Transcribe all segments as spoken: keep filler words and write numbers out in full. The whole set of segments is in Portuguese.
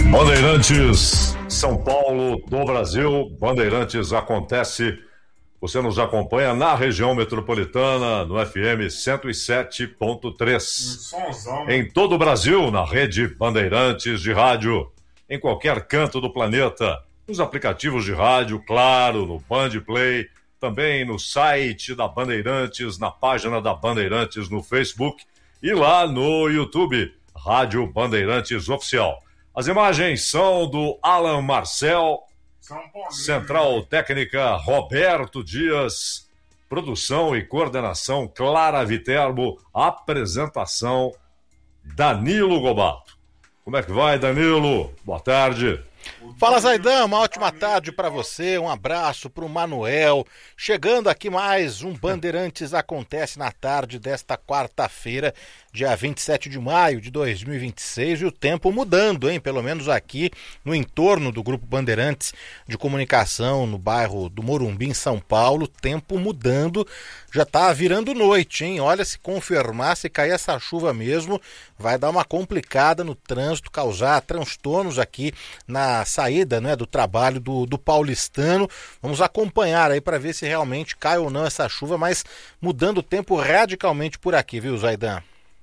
Bandeirantes, São Paulo do Brasil, Bandeirantes acontece. Você nos acompanha na região metropolitana, no F M cento e sete ponto três. Em todo o Brasil, na rede Bandeirantes de rádio, em qualquer canto do planeta, nos aplicativos de rádio, claro, no Band Play, também no site da Bandeirantes, na página da Bandeirantes no Facebook e lá no YouTube, Rádio Bandeirantes Oficial. As imagens são do Alan Marcel, Central Técnica Roberto Dias, produção e coordenação Clara Viterbo, apresentação Danilo Gobato. Como é que vai, Danilo? Boa tarde. Fala, Zaidan, uma ótima tarde para você, um abraço para o Manuel. Chegando aqui mais um Bandeirantes Acontece na tarde desta quarta-feira, dia vinte e sete de maio de dois mil e vinte e seis, e o tempo mudando, hein? Pelo menos aqui no entorno do Grupo Bandeirantes de Comunicação, no bairro do Morumbi, em São Paulo, tempo mudando, já tá virando noite, hein? Olha, se confirmar, se cair essa chuva mesmo, vai dar uma complicada no trânsito, causar transtornos aqui na saída, né, do trabalho do, do paulistano. Vamos acompanhar aí para ver se realmente cai ou não essa chuva, mas mudando o tempo radicalmente por aqui, viu, Zaidan?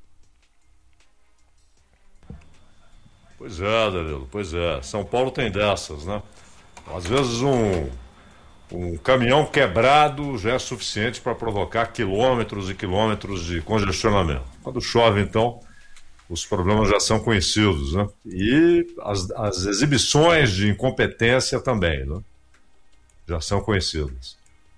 Pois é, Danilo, pois é. São Paulo tem dessas, né? Às vezes um, um caminhão quebrado já é suficiente para provocar quilômetros e quilômetros de congestionamento. Quando chove, então, os problemas já são conhecidos, né? E as, as exibições de incompetência também, né? Já são conhecidas.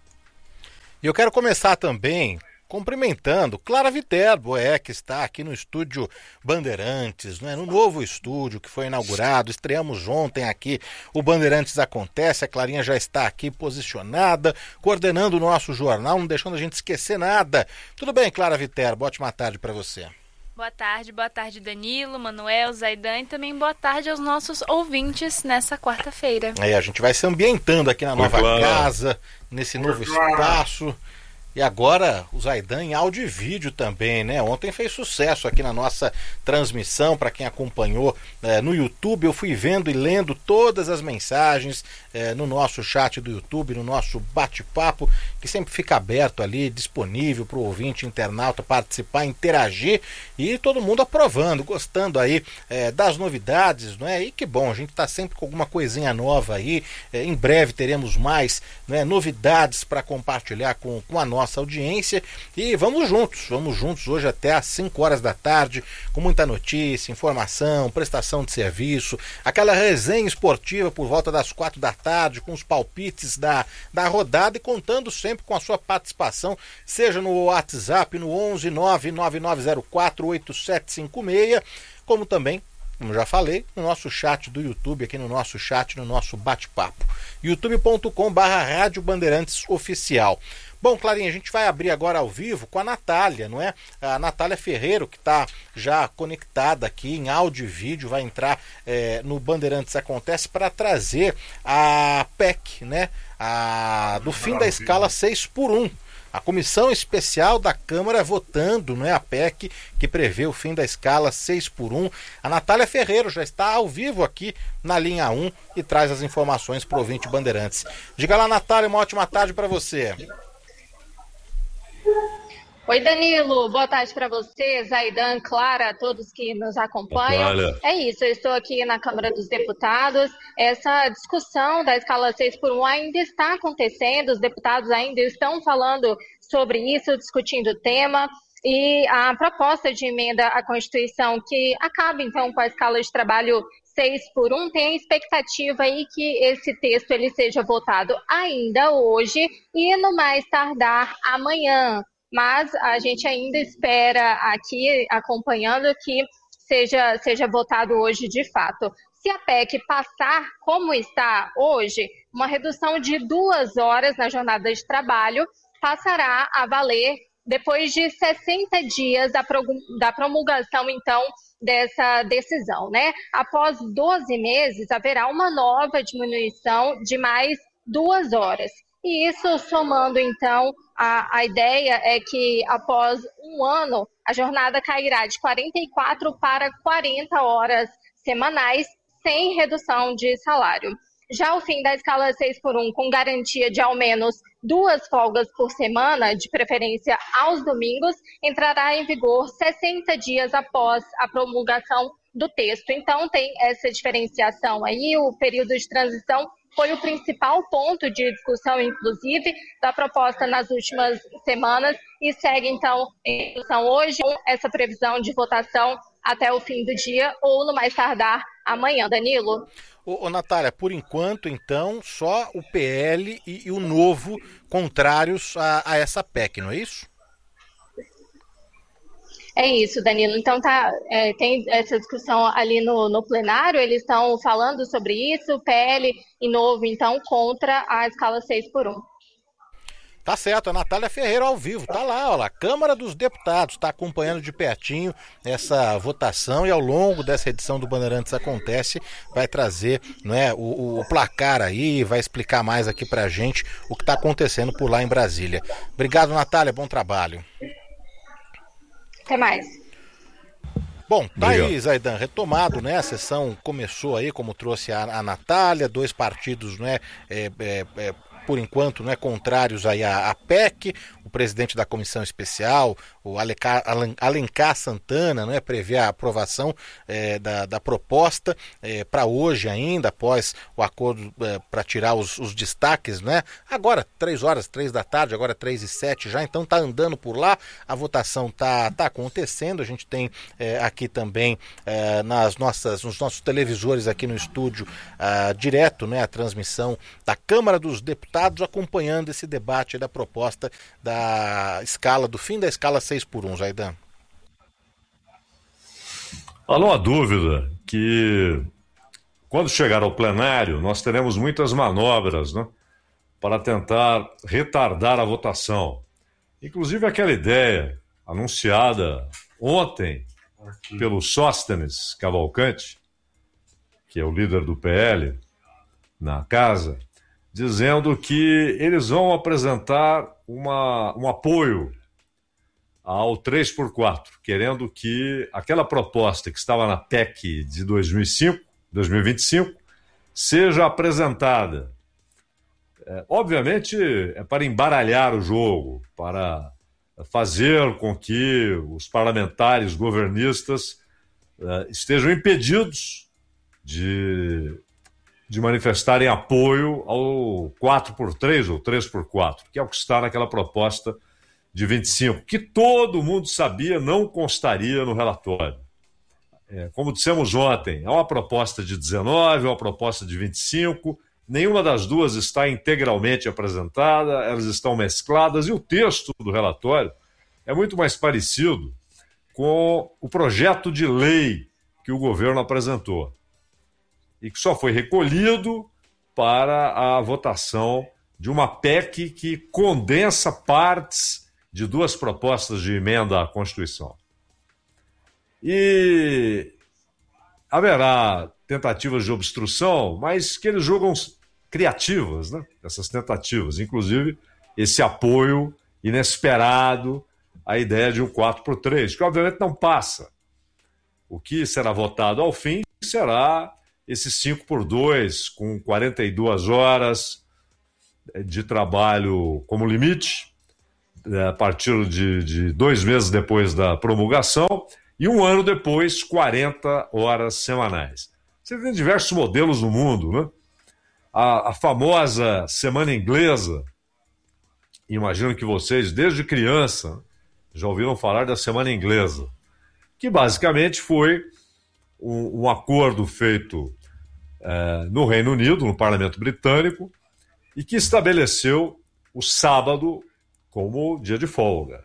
E eu quero começar também cumprimentando Clara Viterbo, é, que está aqui no estúdio Bandeirantes, né, no novo estúdio que foi inaugurado. Estreamos ontem aqui o Bandeirantes Acontece. A Clarinha já está aqui posicionada, coordenando o nosso jornal, não deixando a gente esquecer nada. Tudo bem, Clara Viterbo? Ótima tarde para você. Boa tarde, boa tarde, Danilo, Manuel, Zaidan, e também boa tarde aos nossos ouvintes nessa quarta-feira. Aí a gente vai se ambientando aqui na nova Oi, casa, nesse novo espaço. E agora o Zaidan em áudio e vídeo também, né? Ontem fez sucesso aqui na nossa transmissão, para quem acompanhou é, no YouTube. Eu fui vendo e lendo todas as mensagens é, no nosso chat do YouTube, no nosso bate-papo, que sempre fica aberto ali, disponível para o ouvinte internauta participar, interagir, e todo mundo aprovando, gostando aí é, das novidades, não é? E que bom, a gente está sempre com alguma coisinha nova aí. É, em breve teremos mais, né, novidades para compartilhar com, com a nossa nossa audiência, e vamos juntos, vamos juntos hoje até às cinco horas da tarde, com muita notícia, informação, prestação de serviço, aquela resenha esportiva por volta das quatro da tarde, com os palpites da, da rodada, e contando sempre com a sua participação, seja no WhatsApp no onze nove nove nove zero quatro oito sete cinco seis, como também, como já falei, no nosso chat do YouTube, aqui no nosso chat, no nosso bate-papo, youtube ponto com barra Rádio Bandeirantes Oficial. Bom, Clarinha, a gente vai abrir agora ao vivo com a Natália, não é? A Natália Ferreiro, que está já conectada aqui em áudio e vídeo, vai entrar é, no Bandeirantes Acontece para trazer a P E C, né? A, do fim da escala seis por um. A comissão especial da Câmara votando, não é, a P E C, que prevê o fim da escala seis por um. A Natália Ferreiro já está ao vivo aqui na linha um e traz as informações para o ouvinte Bandeirantes. Diga lá, Natália, uma ótima tarde para você. Oi, Danilo, boa tarde para você, Zaidan, Clara, todos que nos acompanham. Olha. É isso, eu estou aqui na Câmara dos Deputados. Essa discussão da escala seis por um ainda está acontecendo, os deputados ainda estão falando sobre isso, discutindo o tema. E a proposta de emenda à Constituição que acaba, então, com a escala de trabalho seis por um, tem a expectativa aí que esse texto ele seja votado ainda hoje e, no mais tardar, amanhã. Mas a gente ainda espera aqui, acompanhando, que seja, seja votado hoje de fato. Se a P E C passar como está hoje, uma redução de duas horas na jornada de trabalho passará a valer depois de sessenta dias da promulgação, então, dessa decisão, né? Após doze meses, haverá uma nova diminuição de mais duas horas. E isso somando, então, a, a ideia é que após um ano, a jornada cairá de quarenta e quatro para quarenta horas semanais, sem redução de salário. Já o fim da escala seis por um, com garantia de ao menos duas folgas por semana, de preferência aos domingos, entrará em vigor sessenta dias após a promulgação do texto. Então tem essa diferenciação aí, o período de transição foi o principal ponto de discussão, inclusive, da proposta nas últimas semanas e segue, então, em discussão hoje, essa previsão de votação até o fim do dia ou, no mais tardar, amanhã. Danilo? Ô, ô Natália, por enquanto, então, só o P L e, e o Novo contrários a, a essa P E C, não é isso? É isso, Danilo. Então tá, é, tem essa discussão ali no, no plenário, eles estão falando sobre isso, P L e Novo, então, contra a escala seis por um. Tá certo, a Natália Ferreira ao vivo, tá lá, ó lá, Câmara dos Deputados, tá acompanhando de pertinho essa votação e ao longo dessa edição do Bandeirantes Acontece vai trazer, né, o, o placar aí, vai explicar mais aqui pra gente o que tá acontecendo por lá em Brasília. Obrigado, Natália, bom trabalho. Até mais. Bom, tá aí, Zaidan, retomado, né? A sessão começou aí, como trouxe a, a Natália, dois partidos, né? É, é, é, por enquanto, né, contrários aí à, à P E C, o presidente da comissão especial, o Alencar, Alencar Santana, né, prevê a aprovação é, da, da proposta é, para hoje ainda, após o acordo é, para tirar os, os destaques, né? Agora, três horas, três da tarde, agora três e sete já, então tá andando por lá, a votação tá, tá acontecendo, a gente tem é, aqui também é, nas nossas, nos nossos televisores aqui no estúdio, é, direto, né, a transmissão da Câmara dos Deputados, acompanhando esse debate da proposta da escala, do fim da escala seis por um, Zaidan. Não há dúvida que quando chegar ao plenário nós teremos muitas manobras, né, para tentar retardar a votação. Inclusive aquela ideia anunciada ontem pelo Sóstenes Cavalcante, que é o líder do P L na casa, dizendo que eles vão apresentar uma, um apoio ao três por quatro, querendo que aquela proposta que estava na P E C de dois mil e cinco, dois mil e vinte e cinco seja apresentada. É, obviamente é para embaralhar o jogo, para fazer com que os parlamentares governistas é, estejam impedidos de... de manifestarem apoio ao quatro por três ou três por quatro, que é o que está naquela proposta de vinte e cinco, que todo mundo sabia não constaria no relatório. É, como dissemos ontem, é uma proposta de dezenove, é uma proposta de vinte e cinco, nenhuma das duas está integralmente apresentada, elas estão mescladas, e o texto do relatório é muito mais parecido com o projeto de lei que o governo apresentou, e que só foi recolhido para a votação de uma P E C que condensa partes de duas propostas de emenda à Constituição. E haverá tentativas de obstrução, mas que eles julgam criativas, né? Essas tentativas, inclusive esse apoio inesperado à ideia de um quatro por três, que obviamente não passa. O que será votado ao fim será esse cinco por dois, com quarenta e duas horas de trabalho como limite, a partir de, de dois meses depois da promulgação, e um ano depois, quarenta horas semanais. Você tem diversos modelos no mundo, né? A, a famosa semana inglesa, imagino que vocês, desde criança, já ouviram falar da semana inglesa, que basicamente foi um, um acordo feito é, no Reino Unido, no Parlamento Britânico, e que estabeleceu o sábado como dia de folga.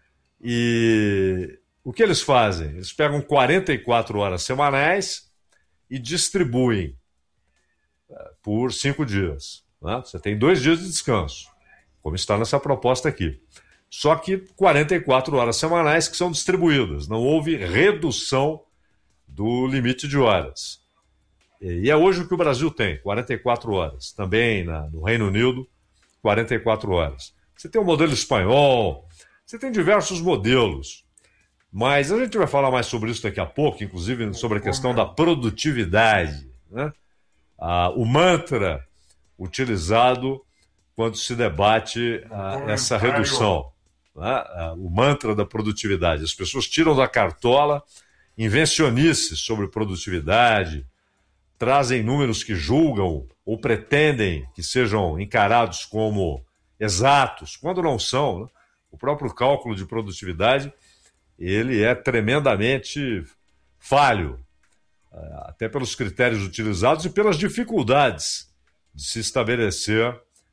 E o que eles fazem? Eles pegam quarenta e quatro horas semanais e distribuem é, por cinco dias. Né? Você tem dois dias de descanso, como está nessa proposta aqui. Só que quarenta e quatro horas semanais que são distribuídas. Não houve redução do limite de horas. E é hoje o que o Brasil tem, quarenta e quatro horas. Também na, no Reino Unido, quarenta e quatro horas. Você tem o modelo espanhol, você tem diversos modelos. Mas a gente vai falar mais sobre isso daqui a pouco, inclusive sobre a questão da produtividade, né? Ah, o mantra utilizado quando se debate ah, essa redução, né? Ah, o mantra da produtividade. As pessoas tiram da cartola invencionices sobre produtividade, trazem números que julgam ou pretendem que sejam encarados como exatos, quando não são, né? O próprio cálculo de produtividade, ele é tremendamente falho, até pelos critérios utilizados e pelas dificuldades de se estabelecer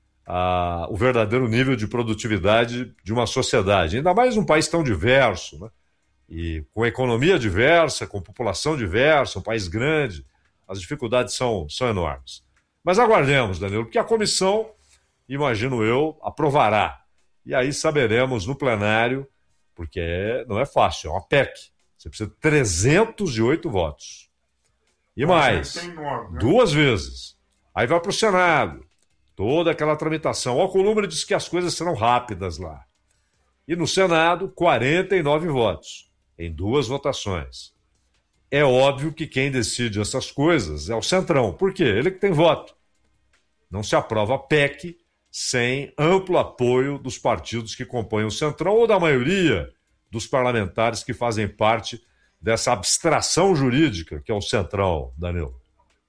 uh, o verdadeiro nível de produtividade de uma sociedade, ainda mais num país tão diverso, né? E com economia diversa, com população diversa, um país grande, as dificuldades são, são enormes. Mas aguardemos, Danilo, porque a comissão, imagino eu, aprovará. E aí saberemos no plenário, porque é, não é fácil, é uma P E C. Você precisa de trezentos e oito votos. E mais, duas vezes. Aí vai para o Senado, toda aquela tramitação. O Alcolumbre diz que as coisas serão rápidas lá. E no Senado, quarenta e nove votos, em duas votações. É óbvio que quem decide essas coisas é o Centrão. Por quê? Ele que tem voto. Não se aprova a P E C sem amplo apoio dos partidos que compõem o Centrão ou da maioria dos parlamentares que fazem parte dessa abstração jurídica que é o Centrão, Danilo.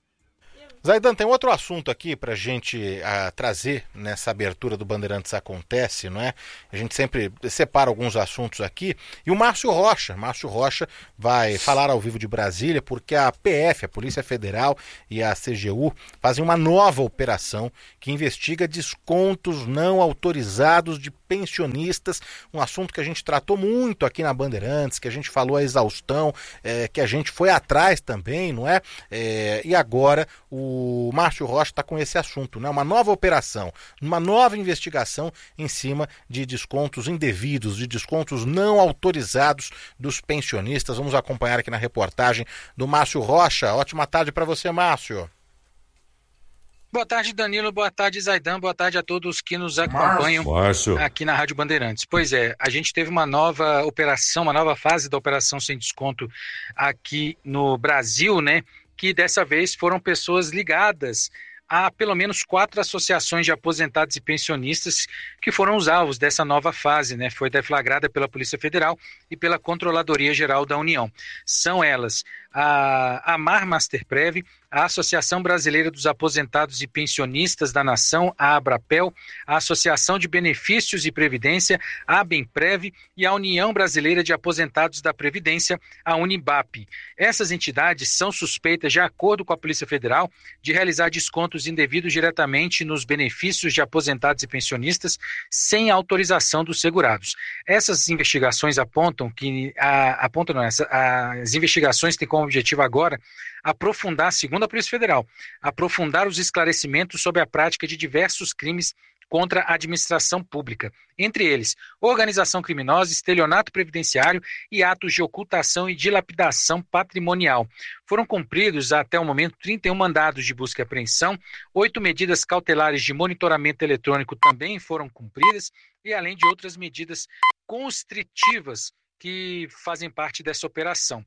Zaidan, tem outro assunto aqui para a gente uh, trazer nessa abertura do Bandeirantes Acontece, não é? A gente sempre separa alguns assuntos aqui. E o Márcio Rocha, Márcio Rocha vai falar ao vivo de Brasília porque a P F, a Polícia Federal e a C G U fazem uma nova operação que investiga descontos não autorizados de pensionistas, um assunto que a gente tratou muito aqui na Bandeirantes, que a gente falou a exaustão, é, que a gente foi atrás também, não é? é e agora o Márcio Rocha está com esse assunto, né? Uma nova operação, uma nova investigação em cima de descontos indevidos, de descontos não autorizados dos pensionistas. Vamos acompanhar aqui na reportagem do Márcio Rocha. Ótima tarde para você, Márcio. Boa tarde, Danilo. Boa tarde, Zaidan. Boa tarde a todos que nos acompanham Márcio. aqui na Rádio Bandeirantes. Pois é, a gente teve uma nova operação, uma nova fase da Operação Sem Desconto aqui no Brasil, né? Que dessa vez foram pessoas ligadas a pelo menos quatro associações de aposentados e pensionistas que foram os alvos dessa nova fase, né? Foi deflagrada pela Polícia Federal e pela Controladoria Geral da União. São elas a Amar Masterprev, a Associação Brasileira dos Aposentados e Pensionistas da Nação, a Abrapel, a Associação de Benefícios e Previdência, a Bemprev, e a União Brasileira de Aposentados da Previdência, a Unibap. Essas entidades são suspeitas, de acordo com a Polícia Federal, de realizar descontos indevidos diretamente nos benefícios de aposentados e pensionistas sem autorização dos segurados. Essas investigações apontam que a, apontam não, essa, as investigações têm como objetivo agora aprofundar, segundo a Polícia Federal, aprofundar os esclarecimentos sobre a prática de diversos crimes contra a administração pública, entre eles organização criminosa, estelionato previdenciário e atos de ocultação e dilapidação patrimonial. Foram cumpridos até o momento trinta e um mandados de busca e apreensão, oito medidas cautelares de monitoramento eletrônico também foram cumpridas e além de outras medidas constritivas que fazem parte dessa operação.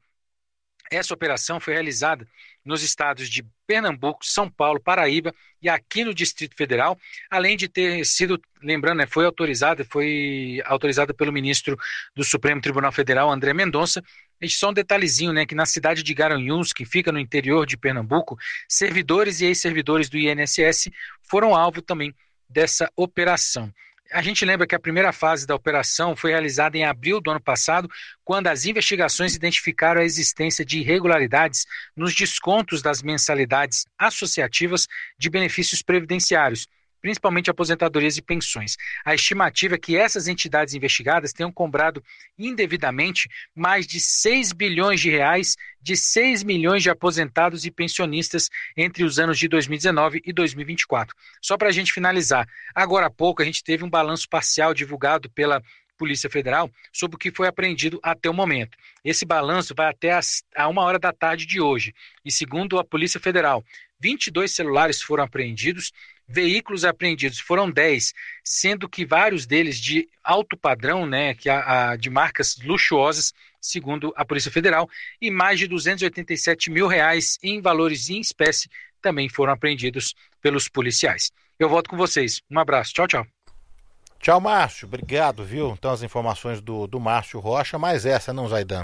Essa operação foi realizada nos estados de Pernambuco, São Paulo, Paraíba e aqui no Distrito Federal, além de ter sido, lembrando, né, foi autorizada, foi autorizada pelo ministro do Supremo Tribunal Federal, André Mendonça. E só um detalhezinho, né, que na cidade de Garanhuns, que fica no interior de Pernambuco, servidores e ex-servidores do I N S S foram alvo também dessa operação. A gente lembra que a primeira fase da operação foi realizada em abril do ano passado, quando as investigações identificaram a existência de irregularidades nos descontos das mensalidades associativas de benefícios previdenciários, principalmente aposentadorias e pensões. A estimativa é que essas entidades investigadas tenham cobrado indevidamente mais de seis bilhões de reais de seis milhões de aposentados e pensionistas entre os anos de dois mil e dezenove e dois mil e vinte e quatro. Só para a gente finalizar, agora há pouco a gente teve um balanço parcial divulgado pela Polícia Federal sobre o que foi apreendido até o momento. Esse balanço vai até as, a uma hora da tarde de hoje e, segundo a Polícia Federal, vinte e dois celulares foram apreendidos, veículos apreendidos foram dez, sendo que vários deles de alto padrão, né, que a, a, de marcas luxuosas, segundo a Polícia Federal, e mais de duzentos e oitenta e sete mil reais em valores em espécie também foram apreendidos pelos policiais. Eu volto com vocês. Um abraço. Tchau, tchau. Tchau, Márcio. Obrigado, viu? Então, as informações do, do Márcio Rocha, mas essa não, Zaidan.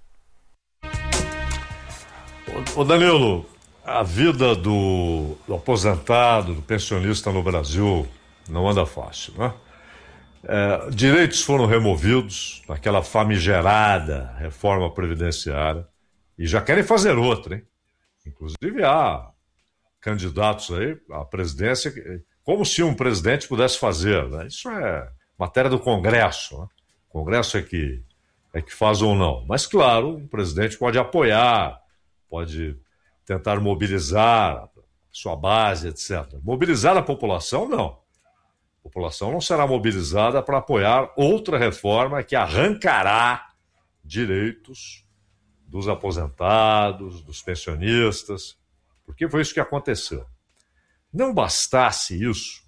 Ô, Danilo, a vida do, do aposentado, do pensionista no Brasil não anda fácil, né? É, direitos foram removidos naquela famigerada reforma previdenciária e já querem fazer outra, hein? Inclusive há candidatos aí à presidência, como se um presidente pudesse fazer, né? Isso é matéria do Congresso, né? O Congresso é que, é que faz ou não. Mas, claro, o presidente pode apoiar, pode tentar mobilizar sua base, etcétera. Mobilizar a população, não. A população não será mobilizada para apoiar outra reforma que arrancará direitos dos aposentados, dos pensionistas, porque foi isso que aconteceu. Não bastasse isso,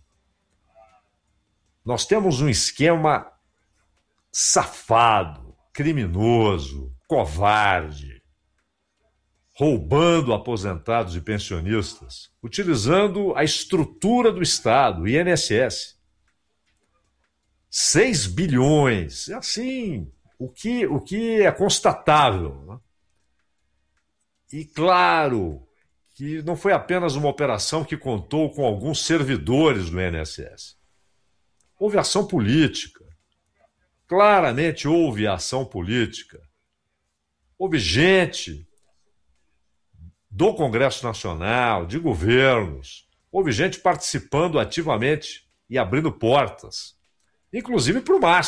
nós temos um esquema safado, criminoso, covarde, roubando aposentados e pensionistas, utilizando a estrutura do Estado, o I N S S. seis bilhões, assim, o que, o que é constatável, né? E claro que não foi apenas uma operação que contou com alguns servidores do I N S S. Houve ação política. Claramente houve ação política. Houve gente do Congresso Nacional, de governos, houve gente participando ativamente e abrindo portas, inclusive para o Márcio.